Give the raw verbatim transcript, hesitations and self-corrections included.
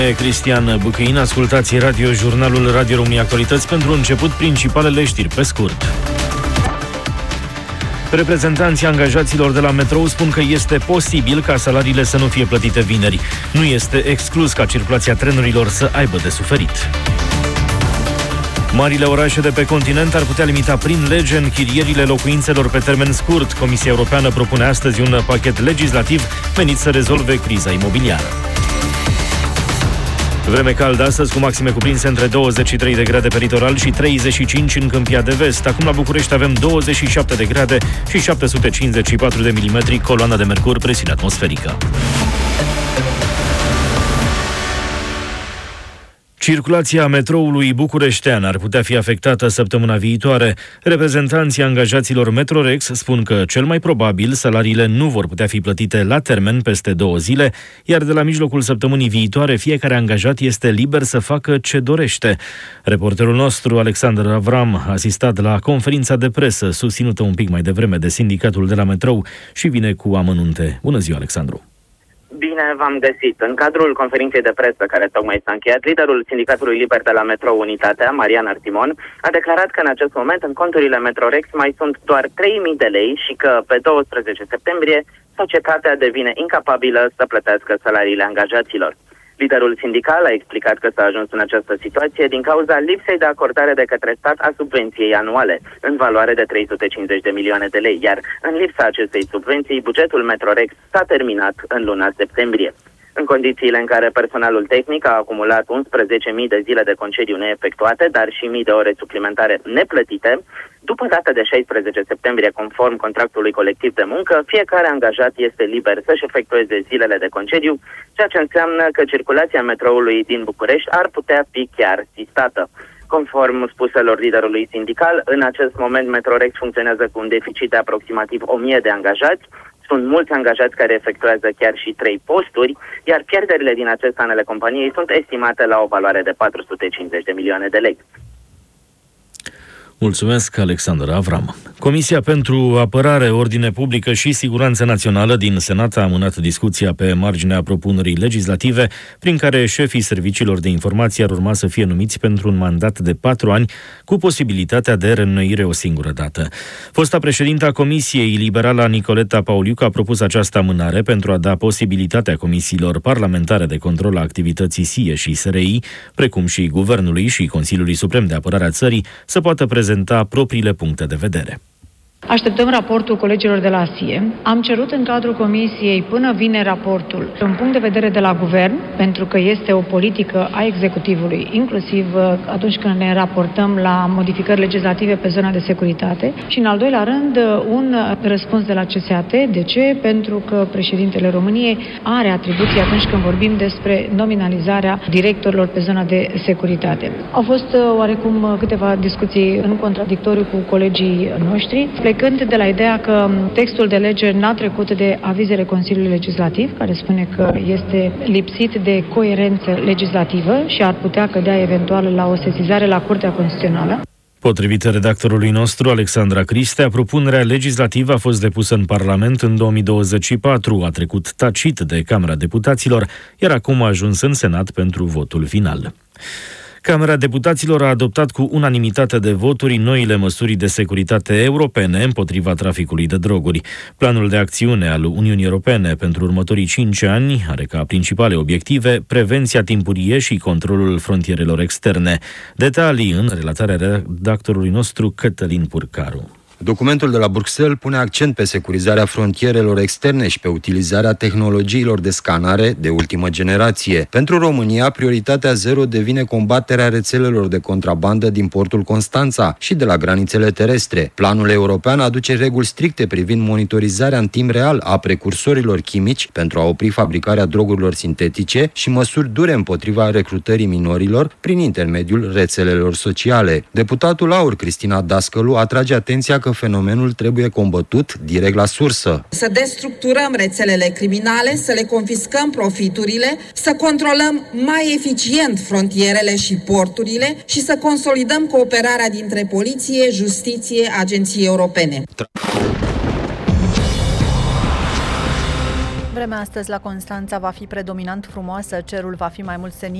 Cristian Bucăin, ascultați Radio Jurnalul Radio România Actualități pentru început principalele știri pe scurt. Reprezentanții angajaților de la Metrou spun că este posibil ca salariile să nu fie plătite vineri. Nu este exclus ca circulația trenurilor să aibă de suferit. Marile orașe de pe continent ar putea limita prin lege închirierile locuințelor pe termen scurt. Comisia Europeană propune astăzi un pachet legislativ menit să rezolve criza imobiliară. Vreme caldă astăzi, cu maxime cuprinse între douăzeci și trei de grade pe litoral și treizeci și cinci în Câmpia de Vest. Acum la București avem douăzeci și șapte de grade și șapte sute cincizeci și patru de milimetri, coloana de mercur, presiune atmosferică. Circulația metroului bucureștean ar putea fi afectată săptămâna viitoare. Reprezentanții angajaților Metrorex spun că cel mai probabil salariile nu vor putea fi plătite la termen peste două zile, iar de la mijlocul săptămânii viitoare fiecare angajat este liber să facă ce dorește. Reporterul nostru, Alexandru Avram, a asistat la conferința de presă susținută un pic mai devreme de sindicatul de la Metrou și vine cu amănunte. Bună ziua, Alexandru! Bine v-am găsit. În cadrul conferinței de presă care tocmai s-a încheiat, liderul Sindicatului Liber de la Metrou Unitatea, Marian Artimon, a declarat că în acest moment în conturile Metrorex mai sunt doar trei mii de lei și că pe douăsprezece septembrie societatea devine incapabilă să plătească salariile angajaților. Liderul sindical a explicat că s-a ajuns în această situație din cauza lipsei de acordare de către stat a subvenției anuale, în valoare de trei sute cincizeci de milioane de lei, iar în lipsa acestei subvenții, bugetul Metrorex s-a terminat în luna septembrie. În condițiile în care personalul tehnic a acumulat unsprezece mii de zile de concediu neefectuate, dar și mii de ore suplimentare neplătite, după data de șaisprezece septembrie, conform contractului colectiv de muncă, fiecare angajat este liber să-și efectueze zilele de concediu, ceea ce înseamnă că circulația metroului din București ar putea fi chiar sistată. Conform spuselor liderului sindical, în acest moment Metrorex funcționează cu un deficit de aproximativ o mie de angajați. Sunt mulți angajați care efectuează chiar și trei posturi, iar pierderile din acest an ale companiei sunt estimate la o valoare de patru sute cincizeci de milioane de lei. Mulțumesc, Alexandru Avram. Comisia pentru Apărare, Ordine Publică și Siguranță Națională din Senat a amânat discuția pe marginea propunerii legislative prin care șefii serviciilor de informație ar urma să fie numiți pentru un mandat de patru ani cu posibilitatea de reînnoire o singură dată. Fosta președintă a Comisiei, liberala Nicoleta Pauliuc, a propus această amânare pentru a da posibilitatea comisiilor parlamentare de control a activității S I E și S R I, precum și Guvernului și Consiliului Suprem de Apărare a țării, să poată prezenta propriile puncte de vedere. Așteptăm raportul colegilor de la S I E. Am cerut în cadrul comisiei până vine raportul un punct de vedere de la guvern, pentru că este o politică a executivului, inclusiv atunci când ne raportăm la modificări legislative pe zona de securitate. Și în al doilea rând, un răspuns de la C S A T. De ce? Pentru că președintele României are atribuții atunci când vorbim despre nominalizarea directorilor pe zona de securitate. Au fost oarecum câteva discuții în contradictoriu cu colegii noștri, plecând de la ideea că textul de lege n-a trecut de avizele Consiliului Legislativ, care spune că este lipsit de coerență legislativă și ar putea cădea eventual la o sesizare la Curtea Constituțională. Potrivit redactorului nostru, Alexandra Cristea, propunerea legislativă a fost depusă în Parlament în două mii douăzeci și patru, a trecut tacit de Camera Deputaților, iar acum a ajuns în Senat pentru votul final. Camera Deputaților a adoptat cu unanimitate de voturi noile măsuri de securitate europene împotriva traficului de droguri. Planul de acțiune al Uniunii Europene pentru următorii cinci ani are ca principale obiective prevenția timpurie și controlul frontierelor externe. Detalii în relatarea redactorului nostru Cătălin Purcaru. Documentul de la Bruxelles pune accent pe securizarea frontierelor externe și pe utilizarea tehnologiilor de scanare de ultimă generație. Pentru România, prioritatea zero devine combaterea rețelelor de contrabandă din portul Constanța și de la granițele terestre. Planul european aduce reguli stricte privind monitorizarea în timp real a precursorilor chimici pentru a opri fabricarea drogurilor sintetice și măsuri dure împotriva recrutării minorilor prin intermediul rețelelor sociale. Deputatul Aur, Cristina Dascălu, atrage atenția că fenomenul trebuie combătut direct la sursă. Să destructurăm rețelele criminale, să le confiscăm profiturile, să controlăm mai eficient frontierele și porturile și să consolidăm cooperarea dintre poliție, justiție, agenții europene. Vremea astăzi la Constanța va fi predominant frumoasă, cerul va fi mai mult senin.